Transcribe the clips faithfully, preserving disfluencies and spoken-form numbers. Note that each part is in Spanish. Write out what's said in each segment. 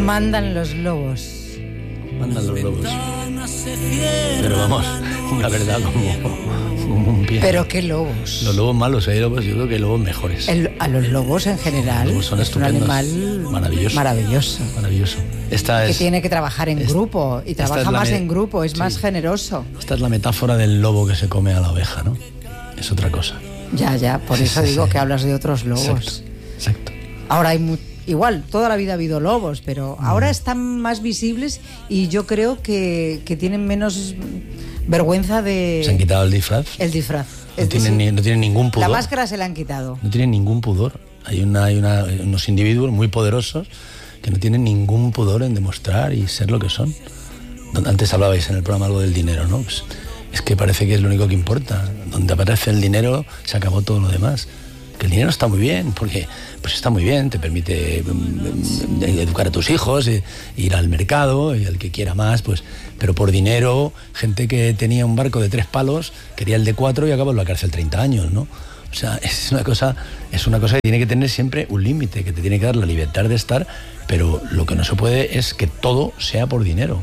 Mandan los lobos. Mandan los lobos. Pero vamos, la verdad, como, como un pie. Pero qué lobos. Los lobos malos, hay lobos, yo creo que hay lobos mejores. El, a los lobos en general. Los lobos son es un estupendos. animal maravilloso. Maravilloso. Maravilloso. Esta que es, tiene que trabajar en es, grupo y trabaja más me... en grupo, es sí. más generoso. Esta es la metáfora del lobo que se come a la oveja, ¿no? Es otra cosa. Ya, ya, por eso sí, digo sí. que hablas de otros lobos. Exacto. Exacto. Ahora hay mu- igual, toda la vida ha habido lobos, pero mm. ahora están más visibles y yo creo que, que tienen menos vergüenza de... Se han quitado el disfraz. El disfraz. No, es tienen, decir, ni, no tienen ningún pudor. La máscara se la han quitado. No tienen ningún pudor. Hay, una, hay una, unos individuos muy poderosos que no tienen ningún pudor en demostrar y ser lo que son. Antes hablabais en el programa algo del dinero, ¿no? Pues es que parece que es lo único que importa. Donde aparece el dinero se acabó todo lo demás. Que el dinero está muy bien, porque pues está muy bien, te permite educar a tus hijos, ir al mercado, y el que quiera más, pues, pero por dinero, gente que tenía un barco de tres palos, quería el de cuatro y acabó en la cárcel treinta años, ¿no? O sea, es una cosa, es una cosa que tiene que tener siempre un límite, que te tiene que dar la libertad de estar, pero lo que no se puede es que todo sea por dinero.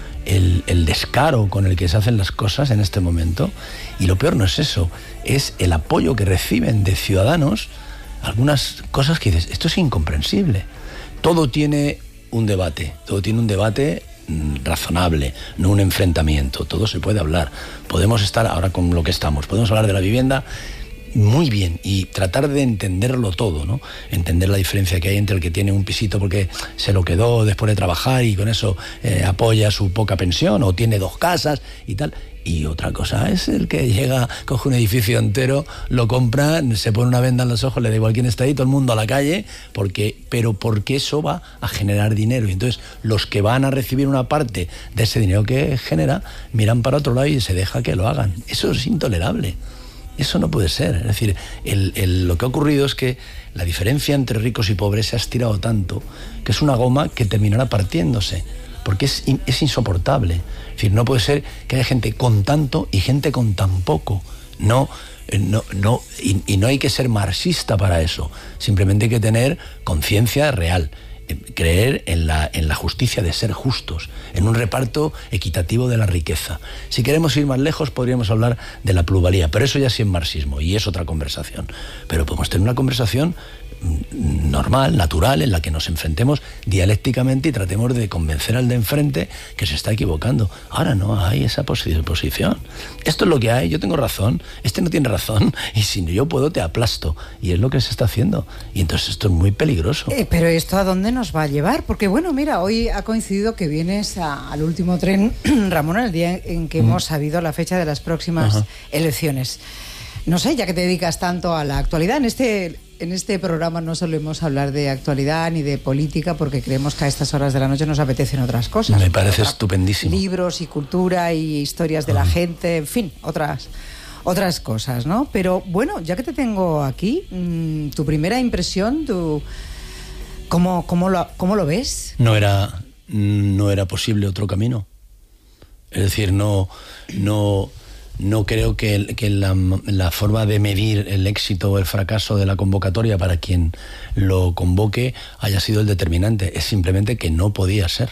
El, el descaro con el que se hacen las cosas en este momento, y lo peor no es eso, es el apoyo que reciben de ciudadanos, algunas cosas que dices, esto es incomprensible. Todo tiene un debate, todo tiene un debate mm, razonable, no un enfrentamiento, todo se puede hablar. Podemos estar ahora con lo que estamos, podemos hablar de la vivienda muy bien y tratar de entenderlo todo, ¿no? Entender la diferencia que hay entre el que tiene un pisito porque se lo quedó después de trabajar y con eso eh, apoya su poca pensión, o tiene dos casas y tal. Y otra cosa es el que llega, coge un edificio entero, lo compra, se pone una venda en los ojos, le da igual quién está ahí, todo el mundo a la calle, porque, pero porque eso va a generar dinero. Y entonces los que van a recibir una parte de ese dinero que genera, miran para otro lado y se deja que lo hagan. Eso es intolerable. Eso no puede ser. Es decir, el, el, lo que ha ocurrido es que la diferencia entre ricos y pobres se ha estirado tanto que es una goma que terminará partiéndose, porque es, es insoportable. Es decir, no puede ser que haya gente con tanto y gente con tan poco. No, no, no, y, y no hay que ser marxista para eso. Simplemente hay que tener conciencia real. Creer en la, en la justicia de ser justos, en un reparto equitativo de la riqueza. Si queremos ir más lejos, podríamos hablar de la plusvalía, pero eso ya sí es marxismo y es otra conversación. Pero podemos tener una conversación normal, natural, en la que nos enfrentemos dialécticamente y tratemos de convencer al de enfrente que se está equivocando. Ahora no hay esa posición. Esto es lo que hay, yo tengo razón, este no tiene razón, y si yo puedo te aplasto. Y es lo que se está haciendo. Y entonces esto es muy peligroso. Eh, pero ¿esto a dónde nos va a llevar? Porque bueno, mira, hoy ha coincidido que vienes a, al último tren, Ramón, el día en que mm. hemos sabido la fecha de las próximas Ajá. elecciones. No sé, ya que te dedicas tanto a la actualidad, en este... En este programa no solemos hablar de actualidad ni de política porque creemos que a estas horas de la noche nos apetecen otras cosas. Me parece estupendísimo. Libros y cultura y historias de la gente, en fin, otras, otras cosas, ¿no? Pero bueno, ya que te tengo aquí, mmm, tu primera impresión, tu, ¿cómo, cómo, lo, ¿cómo lo ves? No era, no era posible otro camino. Es decir, no... no No creo que, que la, la forma de medir el éxito o el fracaso de la convocatoria para quien lo convoque haya sido el determinante. Es simplemente que no podía ser.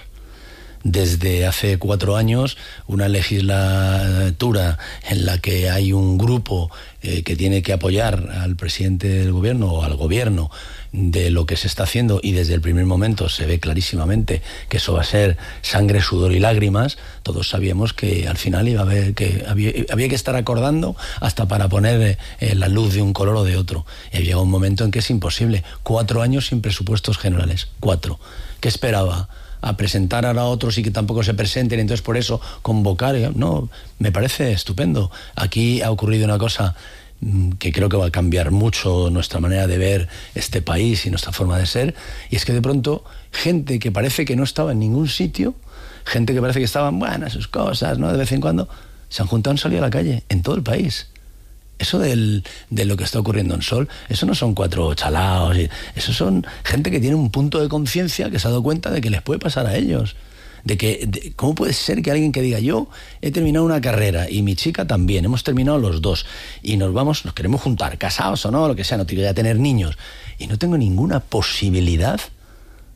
Desde hace cuatro años, una legislatura en la que hay un grupo eh, que tiene que apoyar al presidente del gobierno o al gobierno de lo que se está haciendo, y desde el primer momento se ve clarísimamente que eso va a ser sangre, sudor y lágrimas. Todos sabíamos que al final iba a haber que había, había que estar acordando hasta para poner eh, la luz de un color o de otro. Y había un momento en que es imposible. Cuatro años sin presupuestos generales. Cuatro. ¿Qué esperaba? A presentar ahora a otros y que tampoco se presenten, entonces por eso convocar. No, me parece estupendo. Aquí ha ocurrido una cosa que creo que va a cambiar mucho nuestra manera de ver este país y nuestra forma de ser, y es que de pronto gente que parece que no estaba en ningún sitio, gente que parece que estaban, bueno, sus cosas, ¿no?, de vez en cuando, se han juntado, han salido a la calle en todo el país. Eso del, de lo que está ocurriendo en Sol, eso no son cuatro chalaos, eso son gente que tiene un punto de conciencia, que se ha dado cuenta de que les puede pasar a ellos. De que, de, ¿cómo puede ser que alguien que diga, yo he terminado una carrera y mi chica también, hemos terminado los dos y nos vamos, nos queremos juntar, casados o no, lo que sea, no quiero ya tener niños, y no tengo ninguna posibilidad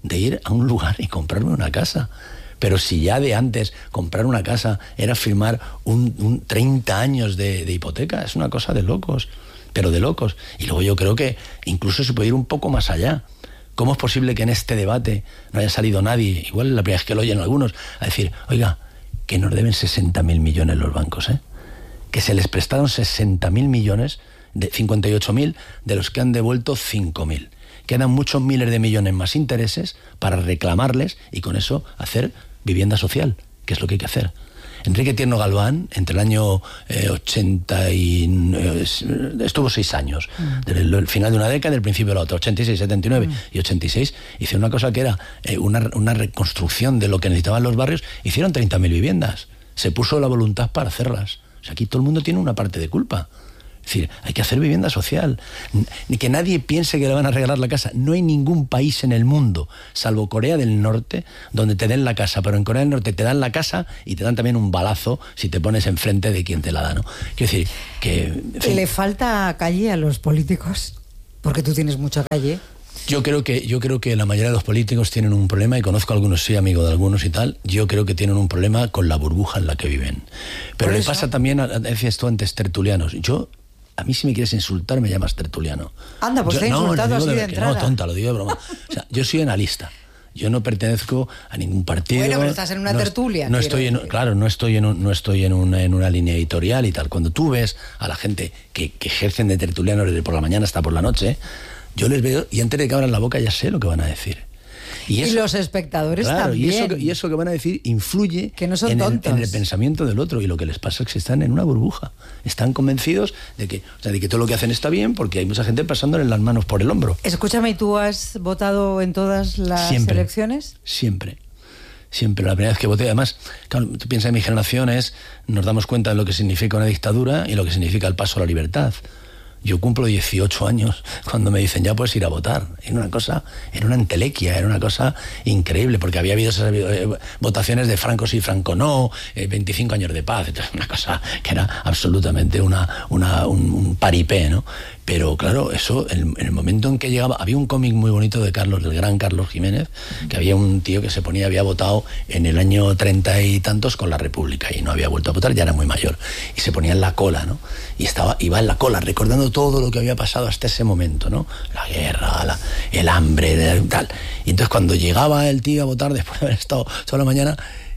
de ir a un lugar y comprarme una casa. Pero si ya de antes comprar una casa era firmar un, un treinta años de, de hipoteca, es una cosa de locos, pero de locos. Y luego yo creo que incluso se puede ir un poco más allá. ¿Cómo es posible que en este debate no haya salido nadie, igual es la primera vez que lo oyen algunos, a decir, oiga, que nos deben sesenta mil millones los bancos, ¿eh? Que se les prestaron sesenta mil millones, de cincuenta y ocho mil, de los que han devuelto cinco mil. Quedan muchos miles de millones más intereses para reclamarles y con eso hacer vivienda social, que es lo que hay que hacer. Enrique Tierno Galván, entre el año eh, ochenta y... Eh, estuvo seis años, mm. desde el, el final de una década y el principio de la otra, ochenta y seis, setenta y nueve mm. y ochenta y seis, hicieron una cosa que era eh, una, una reconstrucción de lo que necesitaban los barrios, hicieron treinta mil viviendas, se puso la voluntad para hacerlas. O sea, aquí todo el mundo tiene una parte de culpa. Es decir, hay que hacer vivienda social. Ni que nadie piense que le van a regalar la casa. No hay ningún país en el mundo, salvo Corea del Norte, donde te den la casa. Pero en Corea del Norte te dan la casa y te dan también un balazo si te pones enfrente de quien te la da, ¿no? Quiero decir, que... En fin, ¿le falta calle a los políticos? Porque tú tienes mucha calle. Yo creo que yo creo que la mayoría de los políticos tienen un problema, y conozco a algunos, soy amigo de algunos y tal, yo creo que tienen un problema con la burbuja en la que viven. Pero le pasa también, a, decías tú antes, tertulianos. Yo... A mí si me quieres insultar me llamas tertuliano. Anda, pues yo, te he insultado no, así de, de entrada. No, tonta, lo digo de broma. O sea, yo soy analista. Yo no pertenezco a ningún partido. Bueno, pero estás en una no, tertulia. No estoy en, claro, no estoy en, un, no estoy en una, en una línea editorial y tal. Cuando tú ves a la gente que, que ejercen de tertulianos desde por la mañana hasta por la noche, yo les veo y antes de que abran la boca ya sé lo que van a decir. Y, eso, y los espectadores claro, también. Y eso, que, y eso que van a decir influye que no son en, tontos. El, en el pensamiento del otro. Y lo que les pasa es que están en una burbuja. Están convencidos de que, o sea, de que todo lo que hacen está bien, porque hay mucha gente pasándole las manos por el hombro. Escúchame, ¿y tú has votado en todas las siempre, elecciones? Siempre. Siempre. La primera vez que voté, además, claro, tú piensas en mi generación, es, nos damos cuenta de lo que significa una dictadura y lo que significa el paso a la libertad. Yo cumplo dieciocho años cuando me dicen ya puedes ir a votar. Era una cosa, era una entelequia, era una cosa increíble, porque había habido esas eh, votaciones de Franco sí, Franco no, eh, veinticinco años de paz, una cosa que era absolutamente una, una, un, un paripé, ¿no? Pero claro, eso, en, en el momento en que llegaba, había un cómic muy bonito de Carlos, del gran Carlos Jiménez, que había un tío que se ponía, había votado en el año treinta y tantos con la República y no había vuelto a votar, ya era muy mayor, y se ponía en la cola, ¿no? Y estaba, iba en la cola, recordando todo lo que había pasado hasta ese momento, ¿no? La guerra, la, el hambre, tal. Y entonces cuando llegaba el tío a votar, después de haber estado toda la mañana,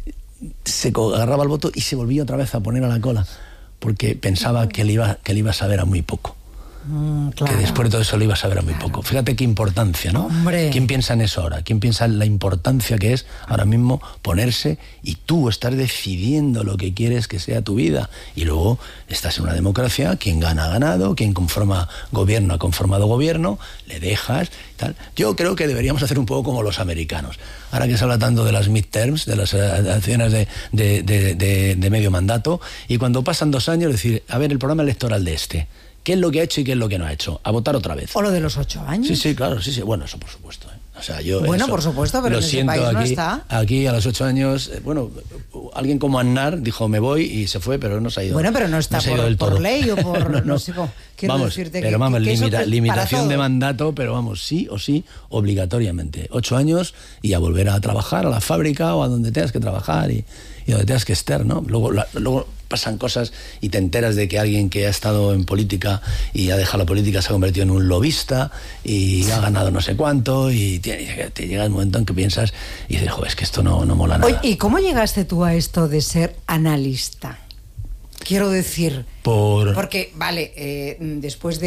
se agarraba el voto y se volvía otra vez a poner a la cola, porque pensaba que le iba, que le iba a saber a muy poco. Mm, claro. Que después de todo eso le iba a saber a muy claro. poco. Fíjate qué importancia, ¿no? Hombre. ¿Quién piensa en eso ahora? ¿Quién piensa en la importancia que es ahora mismo ponerse y tú estar decidiendo lo que quieres que sea tu vida? Y luego estás en una democracia, quien gana ha ganado, quien conforma gobierno ha conformado gobierno, le dejas, tal. Yo creo que deberíamos hacer un poco como los americanos. Ahora que se habla tanto de las midterms, de las elecciones de, de, de, de, de medio mandato, y cuando pasan dos años, decir, a ver, el programa electoral de este, ¿qué es lo que ha hecho y qué es lo que no ha hecho? A votar otra vez. O lo de los ocho años. Sí, sí, claro, sí, sí. Bueno, eso por supuesto. ¿eh? O sea, yo bueno, eso, por supuesto, pero lo en ese siento, país aquí, no está. Aquí a los ocho años, eh, bueno, alguien como Aznar dijo me voy y se fue, pero no se ha ido. Bueno, pero no está no por, por ley o por no, no. no sé cómo. Quiero vamos, decirte pero que, vamos, que limita, eso, limitación de mandato, pero vamos, sí o sí, obligatoriamente. Ocho años y a volver a trabajar a la fábrica o a donde tengas que trabajar y, y donde tengas que estar, ¿no? Luego, la, luego pasan cosas y te enteras de que alguien que ha estado en política y ha dejado la política se ha convertido en un lobista y ha ganado no sé cuánto y te, te llega el momento en que piensas y dices, joder, es que esto no, no mola nada. Oye, ¿y cómo llegaste tú a esto de ser analista? Quiero decir, Por... porque, vale, eh, después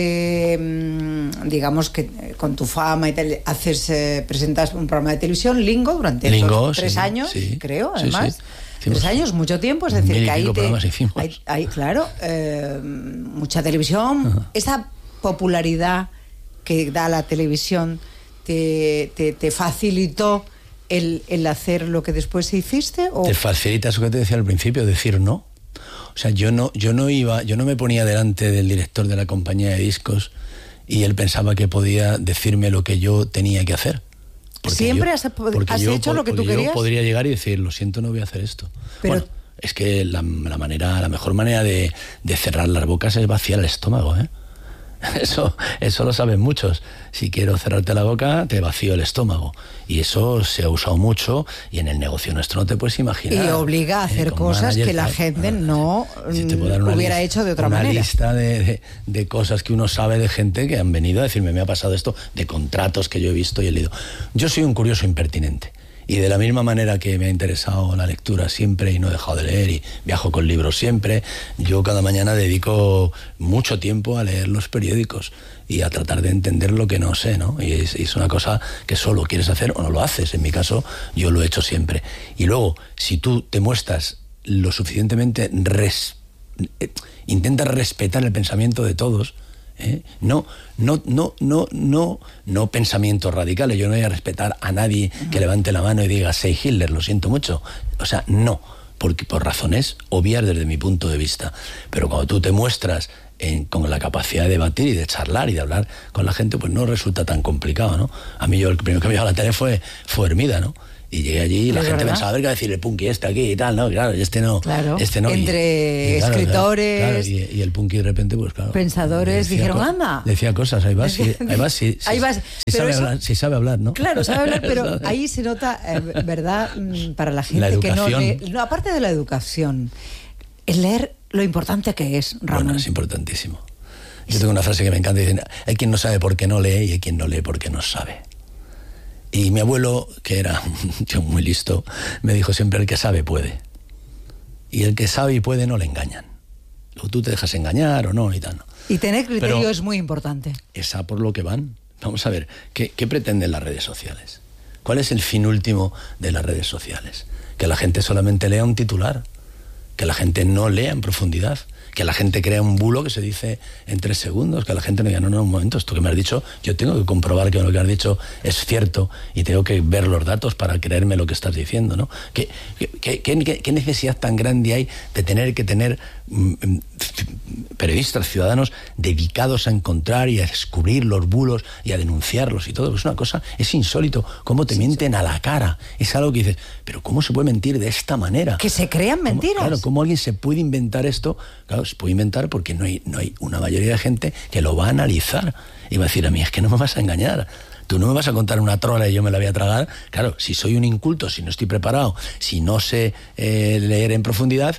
de, digamos que eh, con tu fama y tal, haces, eh, presentas un programa de televisión, Lingo, durante Lingo, dos, tres sí, años, sí, creo, sí, además. Sí. Hicimos tres años, mucho tiempo, es decir, que ahí te, hay, hay, claro, eh, mucha televisión. Uh-huh. Esa popularidad que da la televisión te, te, te facilitó el, el hacer lo que después hiciste, ¿o? Te facilita eso que te decía al principio, decir no. O sea, yo no, yo no iba, yo no me ponía delante del director de la compañía de discos y él pensaba que podía decirme lo que yo tenía que hacer. Porque ¿Siempre yo, has, has yo, hecho lo que tú querías? Yo podría llegar y decir, lo siento, no voy a hacer esto. Pero, bueno, es que la, la manera, la mejor manera de, de cerrar las bocas es vaciar el estómago, ¿eh? Eso, eso lo saben muchos. Si quiero cerrarte la boca, te vacío el estómago. Y eso se ha usado mucho y en el negocio nuestro no te puedes imaginar. Y obliga a hacer eh, cosas manager, que la gente ah, no si hubiera lista, hecho de otra una manera. Una lista de, de, de cosas que uno sabe de gente que han venido a decirme, me ha pasado esto, de contratos que yo he visto y he leído. Yo soy un curioso impertinente. Y de la misma manera que me ha interesado la lectura siempre y no he dejado de leer y viajo con libros siempre, yo cada mañana dedico mucho tiempo a leer los periódicos y a tratar de entender lo que no sé, ¿no? Y es, es una cosa que solo quieres hacer o no lo haces. En mi caso, yo lo he hecho siempre. Y luego, si tú te muestras lo suficientemente... Res, eh, intentas respetar el pensamiento de todos... ¿Eh? No, no, no, no, no, no pensamientos radicales. Yo no voy a respetar a nadie que levante la mano y diga "Sei Hitler", lo siento mucho. O sea, no, porque por razones obvias desde mi punto de vista. Pero cuando tú te muestras en, con la capacidad de debatir y de charlar y de hablar con la gente, pues no resulta tan complicado, ¿no? A mí yo el primero que me llamó la tele fue, fue Hermida, ¿no? Y llegué allí y la gente verdad? pensaba, a ver qué va a decir el punky este aquí y tal, ¿no? Claro, y este no. Claro, este no. entre y, y claro, escritores... Claro, y, y el punky de repente, pues claro... Pensadores dijeron, anda. Decía cosas, ahí vas, sí, ahí vas, sí, ahí vas. Sí, sabe eso, hablar, sí sabe hablar, ¿no? Claro, sabe hablar, pero ahí se nota, eh, ¿verdad? Para la gente la que no lee... No, aparte de la educación, el leer lo importante que es, Ramón. Bueno, es importantísimo. Yo tengo una frase que me encanta, dicen, hay quien no sabe por qué no lee y hay quien no lee porque no sabe. Y mi abuelo, que era un tío muy listo, me dijo siempre, el que sabe puede. Y el que sabe y puede no le engañan. Luego tú te dejas engañar o no y tal. ¿no? Y tener criterio Pero es muy importante. Es a por lo que van. Vamos a ver, ¿qué, qué pretenden las redes sociales? ¿Cuál es el fin último de las redes sociales? Que la gente solamente lea un titular, que la gente no lea en profundidad, que la gente crea un bulo que se dice en tres segundos, que la gente no diga, no, no, un momento, esto que me has dicho, yo tengo que comprobar que lo que has dicho es cierto y tengo que ver los datos para creerme lo que estás diciendo, ¿no? ¿Qué, qué, qué, qué necesidad tan grande hay de tener que tener mm, periodistas, ciudadanos dedicados a encontrar y a descubrir los bulos y a denunciarlos y todo? Es una cosa, es insólito, cómo te sí, mienten sí. a la cara. Es algo que dices, pero ¿cómo se puede mentir de esta manera? Que se crean mentiras. ¿Cómo, claro, ¿cómo alguien se puede inventar esto? Claro, se puede inventar porque no hay, no hay una mayoría de gente que lo va a analizar y va a decir, a mí es que no me vas a engañar. Tú no me vas a contar una trola y yo me la voy a tragar. Claro, si soy un inculto, si no estoy preparado, si no sé eh, leer en profundidad...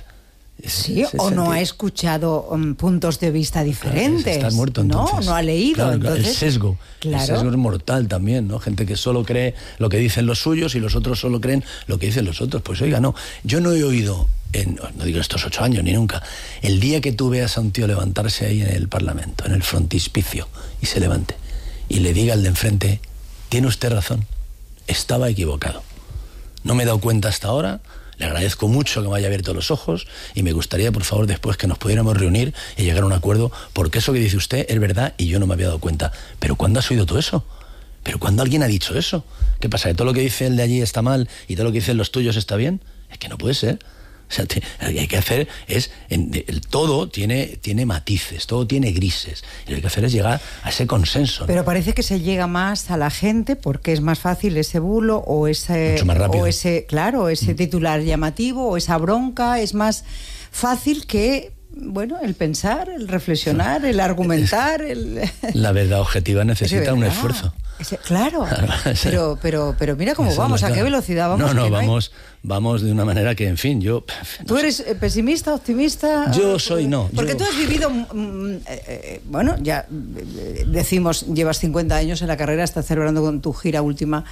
Sí, o no sentido. ha escuchado um, puntos de vista diferentes. Claro, estás muerto entonces. No, no ha leído. Claro, entonces, el sesgo. Claro. El sesgo es mortal también, ¿no? Gente que solo cree lo que dicen los suyos y los otros solo creen lo que dicen los otros. Pues oiga, no, yo no he oído, en, no digo estos ocho años ni nunca, el día que tú veas a un tío levantarse ahí en el Parlamento, en el frontispicio, y se levante, y le diga al de enfrente, tiene usted razón, estaba equivocado. No me he dado cuenta hasta ahora. Le agradezco mucho que me haya abierto los ojos y me gustaría, por favor, después que nos pudiéramos reunir y llegar a un acuerdo, porque eso que dice usted es verdad y yo no me había dado cuenta. ¿Pero cuándo has oído todo eso? ¿Pero cuándo alguien ha dicho eso? ¿Qué pasa? ¿Que todo lo que dice el de allí está mal y todo lo que dicen los tuyos está bien? Es que no puede ser. O sea, te, lo que hay que hacer es... En, el todo tiene, tiene matices, todo tiene grises. Y lo que hay que hacer es llegar a ese consenso, ¿no? Pero parece que se llega más a la gente porque es más fácil ese bulo o ese... Mucho más rápido. O ese, claro, ese mm. titular llamativo o esa bronca. Es más fácil que... Bueno, el pensar, el reflexionar, el argumentar... El... La verdad objetiva necesita un esfuerzo. Ese, claro, pero, pero, pero mira cómo vamos, a qué velocidad vamos. No, no, no vamos, hay... vamos de una manera que, en fin, yo... No ¿Tú eres sé. pesimista, optimista? Yo soy, no. Porque yo... tú has vivido, mm, eh, bueno, ya decimos, llevas cincuenta años en la carrera, estás celebrando con tu gira última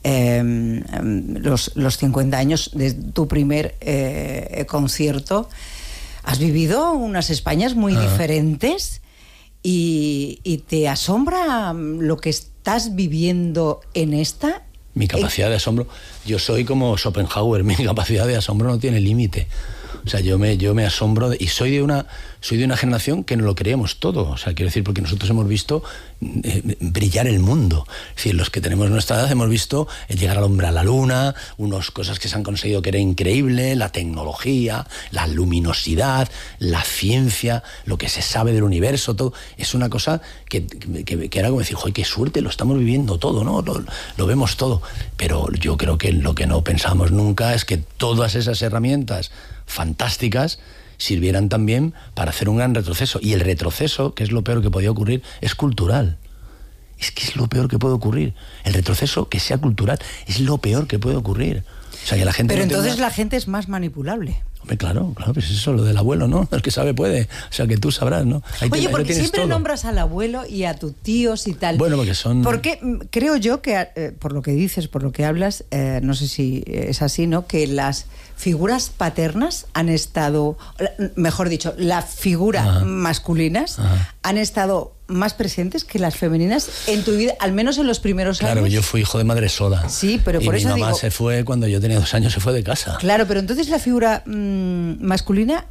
eh, los, los cincuenta años de tu primer eh, concierto. Has vivido unas Españas muy ah. diferentes y, y te asombra lo que estás viviendo en esta. Mi capacidad de asombro, yo soy como Schopenhauer, mi capacidad de asombro no tiene límite. O sea, yo me, yo me asombro de, y soy de una soy de una generación que no lo creemos todo. O sea, quiero decir, porque nosotros hemos visto eh, brillar el mundo. Es decir, los que tenemos nuestra edad hemos visto llegar al hombre a la luna, unas cosas que se han conseguido que era increíble, la tecnología, la luminosidad, la ciencia, lo que se sabe del universo, todo. Es una cosa que, que, que era como decir, ¡joder, qué suerte! Lo estamos viviendo todo, ¿no? Lo, lo vemos todo. Pero yo creo que lo que no pensamos nunca es que todas esas herramientas fantásticas sirvieran también para hacer un gran retroceso. Y el retroceso, que es lo peor que podía ocurrir, es cultural. Es que es lo peor que puede ocurrir. El retroceso que sea cultural es lo peor que puede ocurrir. O sea, que la gente Pero no entonces tenga... la gente es más manipulable. Hombre, claro, claro, pues eso, lo del abuelo, ¿no? El que sabe puede. O sea, que tú sabrás, ¿no? Ahí Oye, te, porque siempre todo. nombras al abuelo y a tus tíos y tal. Bueno, porque son... Porque creo yo que, eh, por lo que dices, por lo que hablas, eh, no sé si es así, ¿no? Que las figuras paternas han estado, mejor dicho, las figuras Ajá. masculinas Ajá. han estado más presentes que las femeninas en tu vida, al menos en los primeros claro, años. Claro, yo fui hijo de madre sola. Sí, pero por y eso mi mamá digo... se fue cuando yo tenía dos años, se fue de casa. Claro, pero entonces la figura mmm, masculina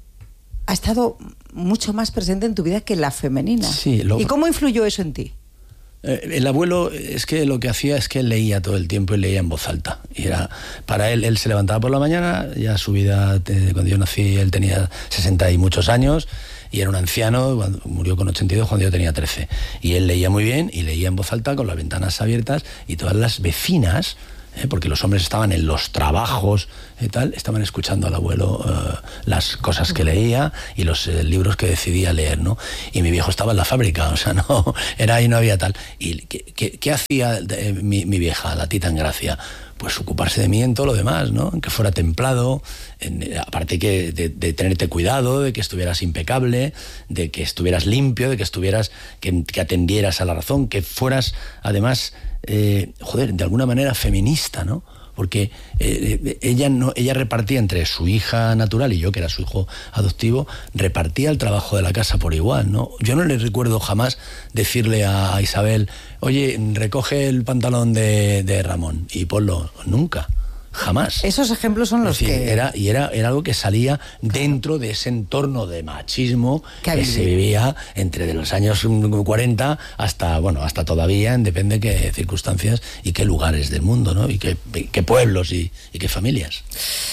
ha estado mucho más presente en tu vida que la femenina. Sí, lo... ¿Y cómo influyó eso en ti? Eh, el abuelo es que lo que hacía es que él leía todo el tiempo y leía en voz alta. Y era, para él, él se levantaba por la mañana, ya su vida, cuando yo nací, él tenía sesenta y muchos años, y era un anciano, murió con ochenta y dos cuando yo tenía trece. Y él leía muy bien, y leía en voz alta con las ventanas abiertas, y todas las vecinas, eh, porque los hombres estaban en los trabajos y tal, estaban escuchando al abuelo eh, las cosas que leía y los eh, libros que decidía leer, ¿no? Y mi viejo estaba en la fábrica, o sea, no, era ahí, no había tal. ¿Y qué, qué, qué hacía eh, mi, mi vieja, la tita Engracia? Pues ocuparse de mí en todo lo demás, ¿no? Que fuera templado, en, aparte que de, de tenerte cuidado, de que estuvieras impecable, de que estuvieras limpio, de que estuvieras, que, que atendieras a la razón, que fueras, además, eh, joder, de alguna manera feminista, ¿no? Porque eh, ella no, ella repartía entre su hija natural y yo, que era su hijo adoptivo, repartía el trabajo de la casa por igual, ¿no? Yo no le recuerdo jamás decirle a Isabel, oye, recoge el pantalón de, de Ramón y ponlo, nunca. Jamás. Esos ejemplos son los es decir, que... Era, y era, era algo que salía dentro de ese entorno de machismo que, que se vivía entre de los años cuarenta hasta, bueno, hasta todavía, en depende de qué circunstancias y qué lugares del mundo, ¿no? Y qué, qué pueblos y, y qué familias.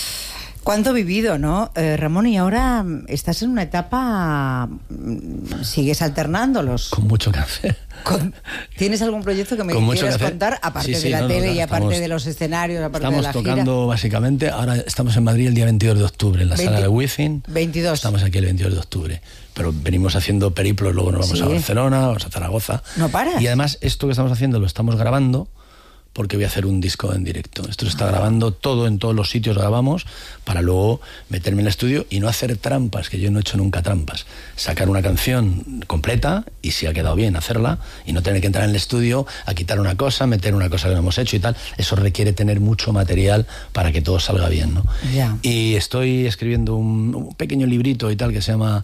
¿Cuánto vivido, no, eh, Ramón? Y ahora estás en una etapa... ¿Sigues alternándolos? Con mucho café. Con, ¿Tienes algún proyecto que me Con quieras contar? Aparte sí, sí, de la no, tele no, y aparte estamos, de los escenarios, aparte de la gira. Estamos tocando básicamente, ahora estamos en Madrid el día veintidós de octubre, en la veinte, sala de Within. veintidós. Estamos aquí el veintidós de octubre. Pero venimos haciendo periplos, luego nos vamos sí. a Barcelona, vamos a Zaragoza. No paras. Y además esto que estamos haciendo lo estamos grabando porque voy a hacer un disco en directo. Esto se está grabando todo, en todos los sitios grabamos, para luego meterme en el estudio y no hacer trampas, que yo no he hecho nunca trampas. Sacar una canción completa y si ha quedado bien, hacerla, y no tener que entrar en el estudio a quitar una cosa, meter una cosa que no hemos hecho y tal. Eso requiere tener mucho material para que todo salga bien, ¿no? Yeah. Y estoy escribiendo un, un pequeño librito y tal que se llama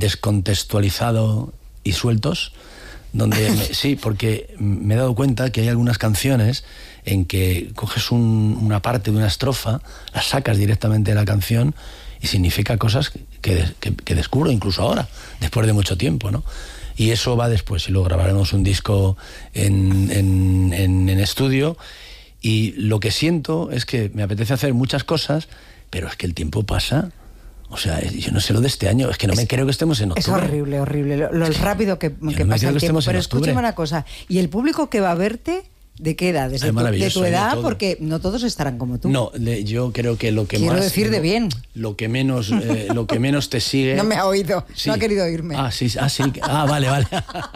Descontextualizado y Sueltos, donde me, sí, porque me he dado cuenta que hay algunas canciones en que coges un, una parte de una estrofa, la sacas directamente de la canción y significa cosas que, que, que descubro incluso ahora, después de mucho tiempo, ¿no? Y eso va después, y luego grabaremos un disco en, en, en, en estudio, y lo que siento es que me apetece hacer muchas cosas, pero es que el tiempo pasa. O sea, yo no sé lo de este año, es que no es, me creo que estemos en octubre. Es horrible, horrible, lo, lo rápido que, que no pasa el tiempo. Pero octubre. Escúchame una cosa, ¿y el público que va a verte, de qué edad? ¿Desde tu, de tu edad? De porque no todos estarán como tú. No, de, yo creo que lo que Quiero más... Quiero decir de lo, bien. Lo que menos eh, lo que menos te sigue... No me ha oído, sí. no ha querido oírme. Ah, sí, ah, sí. Ah, vale, vale.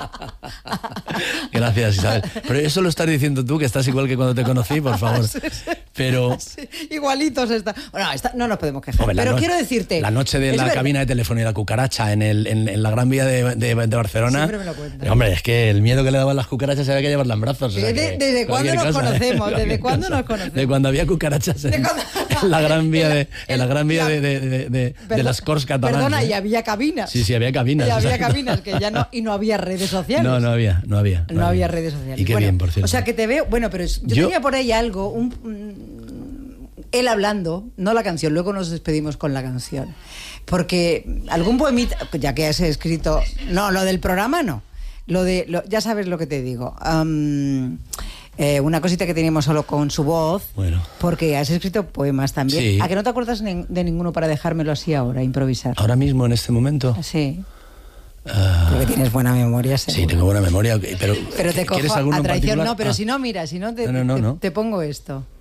Gracias, Isabel. Pero eso lo estás diciendo tú, que estás igual que cuando te conocí, por favor. Sí, sí. Pero... Sí, igualitos está. Bueno, está, no nos podemos quejar. Hombre, pero no, quiero decirte... La noche de la ver... cabina de teléfono y la cucaracha en, el, en, en la Gran Vía de, de, de Barcelona... Siempre me lo cuentas. Hombre, es que el miedo que le daban las cucarachas había que llevarla en brazos. O sea, ¿Desde, ¿desde cuándo nos cosa, conocemos? ¿eh? ¿Desde cuándo nos conocemos? De cuando había cucarachas en, cuando... en la Gran Vía de, en la gran vía de, de, de, de, Perdón, de las Corts catalanas. Perdona, ¿eh? y había cabinas. Sí, sí, había cabinas. Y había o sea, cabinas, que ya no... Y no había redes sociales. No, no había, no había. No, no había, había redes sociales. Y qué bueno, bien, por cierto. O sea, que te veo... Bueno, pero yo, yo tenía por ahí algo... Un, él hablando, no la canción, luego nos despedimos con la canción. Porque algún poemita, ya que has escrito... No, lo del programa no. Lo de... Lo, ya sabes lo que te digo. Um, eh, una cosita que teníamos solo con su voz. Bueno. Porque has escrito poemas también. Sí. ¿A que no te acuerdas de ninguno para dejármelo así ahora, improvisar? ¿Ahora mismo, en este momento? Sí. Uh, Porque tienes buena memoria, seguro. Sí, tengo buena memoria, pero... Pero te cojo ¿quieres alguno a traición? en particular? No, pero ah. si no, mira, si no te, no, no, no, te, no. te pongo esto.